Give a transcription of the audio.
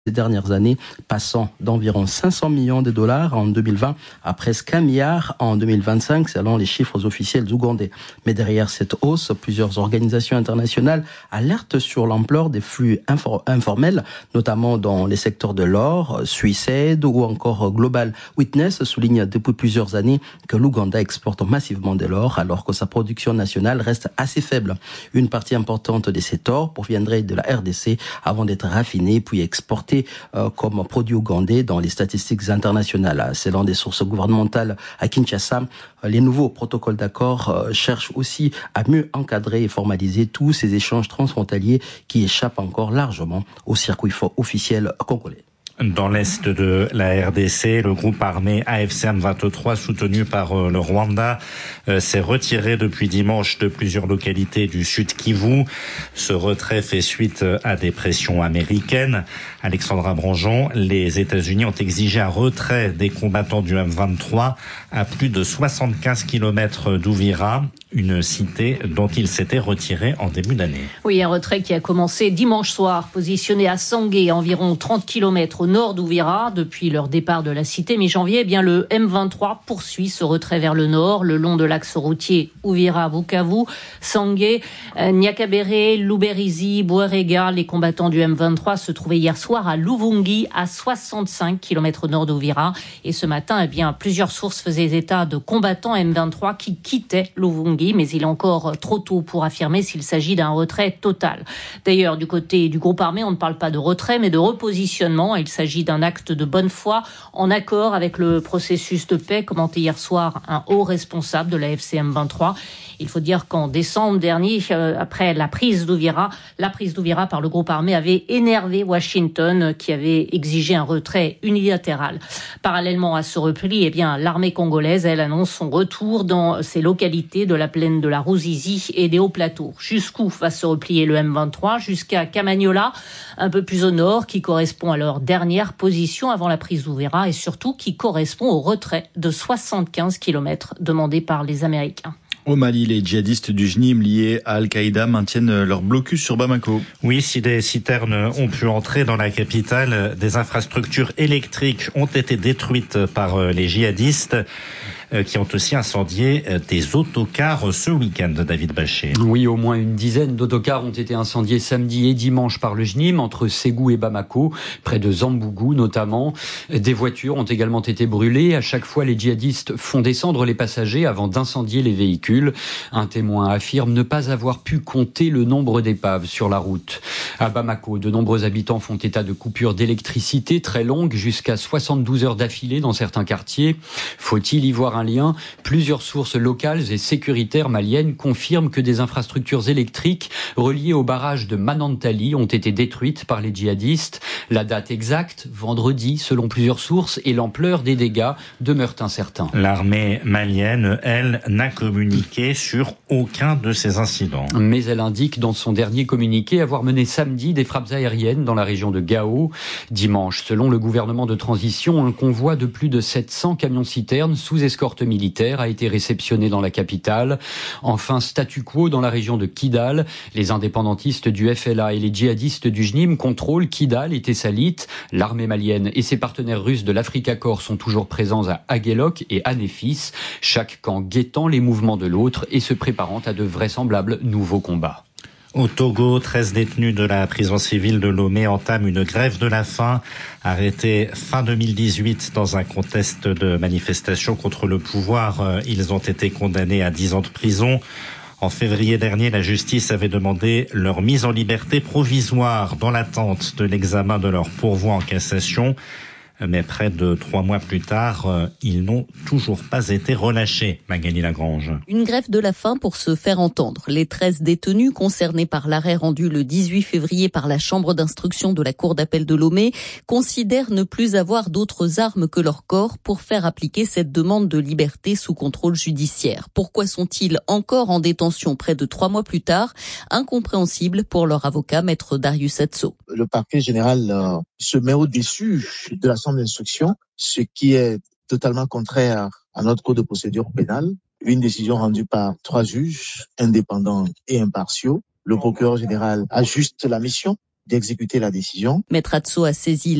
ces dernières années, passant d'environ 500 millions de dollars en 2020 à presque 1 milliard en 2025, selon les chiffres officiels ougandais. Mais derrière cette hausse, plusieurs organisations internationales alertent sur l'ampleur des flux informels, notamment dans les secteurs de l'or, Suicide ou encore Global Witness souligne depuis plusieurs années que l'Ouganda exporte massivement de l'or alors que sa production nationale reste assez faible. Une partie importante de cet or proviendrait de la RDC avant d'être raffiné puis exporté comme produit ougandais dans les statistiques internationales. Selon des sources gouvernementales à Kinshasa, les nouveaux protocoles d'accord cherchent aussi à mieux encadrer et formaliser tous ces échanges transfrontaliers qui échappent encore largement au circuit officiel congolais. Dans l'est de la RDC, le groupe armé AFC M23 soutenu par le Rwanda s'est retiré depuis dimanche de plusieurs localités du sud Kivu. Ce retrait fait suite à des pressions américaines. Alexandra Branjon, les États-Unis ont exigé un retrait des combattants du M23 à plus de 75 km d'Uvira, une cité dont ils s'étaient retirés en début d'année. Oui, un retrait qui a commencé dimanche soir, positionné à Sangué, environ 30 km au nord d'Uvira. Depuis leur départ de la cité mi-janvier, eh bien, le M23 poursuit ce retrait vers le nord, le long de l'axe routier Uvira-Bukavu, Sangué, Nyakabere, Luberizi, Bouerega. Les combattants du M23 se trouvaient hier soir à Luvungi, à 65 km au nord d'Uvira. Et ce matin, eh bien, plusieurs sources faisaient état de combattants M23 qui quittaient Luvungi, mais il est encore trop tôt pour affirmer s'il s'agit d'un retrait total. D'ailleurs, du côté du groupe armé, on ne parle pas de retrait, mais de repositionnement. Il s'agit d'un acte de bonne foi, en accord avec le processus de paix, commenté hier soir un haut responsable de la FCM 23. Il faut dire qu'en décembre dernier, après la prise d'Uvira par le groupe armé avait énervé Washington, qui avait exigé un retrait unilatéral. Parallèlement à ce repli, eh bien, l'armée congolaise, elle annonce son retour dans ces localités de la plaine de la Ruzizi et des hauts plateaux. Jusqu'où va se replier le M23? Jusqu'à Kamanyola, un peu plus au nord, qui correspond à leur dernière position avant la prise d'Uvira et surtout qui correspond au retrait de 75 km demandé par les Américains. Au Mali, les djihadistes du JNIM liés à Al-Qaïda maintiennent leur blocus sur Bamako. Oui, si des citernes ont pu entrer dans la capitale, des infrastructures électriques ont été détruites par les djihadistes qui ont aussi incendié des autocars ce week-end, David Bachet. Oui, au moins une dizaine d'autocars ont été incendiés samedi et dimanche par le JNIM, entre Ségou et Bamako, près de Zambougou notamment. Des voitures ont également été brûlées. À chaque fois, les djihadistes font descendre les passagers avant d'incendier les véhicules. Un témoin affirme ne pas avoir pu compter le nombre d'épaves sur la route. À Bamako, de nombreux habitants font état de coupures d'électricité très longues, jusqu'à 72 heures d'affilée dans certains quartiers. Faut-il y voir un lien? Plusieurs sources locales et sécuritaires maliennes confirment que des infrastructures électriques reliées au barrage de Manantali ont été détruites par les djihadistes. La date exacte, vendredi, selon plusieurs sources, et l'ampleur des dégâts demeurent incertains. L'armée malienne, elle, n'a communiqué sur aucun de ces incidents. Mais elle indique dans son dernier communiqué avoir mené samedi des frappes aériennes dans la région de Gao. Dimanche, selon le gouvernement de transition, un convoi de plus de 700 camions-citernes sous escorte militaire a été réceptionné dans la capitale. Enfin, statu quo dans la région de Kidal. Les indépendantistes du FLA et les djihadistes du JNIM contrôlent Kidal et Tessalit. L'armée malienne et ses partenaires russes de l'Africa Corps sont toujours présents à Aguelok et à Néfis, chaque camp guettant les mouvements de l'autre et se préparant à de vraisemblables nouveaux combats. Au Togo, 13 détenus de la prison civile de Lomé entament une grève de la faim. Arrêtés fin 2018 dans un contexte de manifestation contre le pouvoir, ils ont été condamnés à 10 ans de prison. En février dernier, la justice avait demandé leur mise en liberté provisoire dans l'attente de l'examen de leur pourvoi en cassation. Mais près de 3 mois plus tard, ils n'ont toujours pas été relâchés, Magali Lagrange. Une grève de la faim pour se faire entendre. Les 13 détenus concernés par l'arrêt rendu le 18 février par la chambre d'instruction de la cour d'appel de Lomé considèrent ne plus avoir d'autres armes que leur corps pour faire appliquer cette demande de liberté sous contrôle judiciaire. Pourquoi sont-ils encore en détention près de 3 mois plus tard? Incompréhensible pour leur avocat, maître Darius Atso. Le parquet général se met au-dessus de la chambre d'instruction, ce qui est totalement contraire à notre code de procédure pénale. Une décision rendue par 3 juges indépendants et impartiaux. Le procureur général ajuste la mission d'exécuter la décision. Maître Atso a saisi